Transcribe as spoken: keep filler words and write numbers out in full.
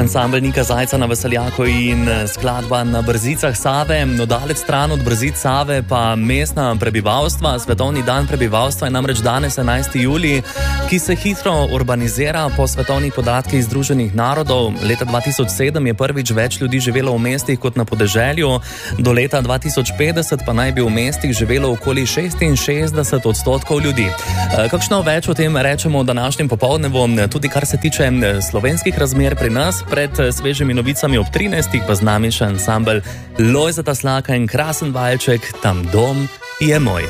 Ansambel Nika Zajca na Veseljaku in skladba Na brzicah Save. No, daleč stran od brzic Save pa mestna prebivalstva. Svetovni dan prebivalstva je namreč danes enajsti julij, ki se hitro urbanizira. Po svetovnih podatkih Združenih narodov leta dva tisoč sedem je prvič več ljudi živelo v mestih kot na podeželju. Do leta dva tisoč petdeset pa naj bi v mestih živelo okoli šestinšestdeset odstotkov ljudi. Kakšno več o tem rečemo v današnjem popoldnevu, tudi kar se tiče slovenskih razmer pri nas. Pred svežimi novicami ob trinajstih pa z nami še ansambel Lojzeta Slaka in krasen valček Tam dom je moj.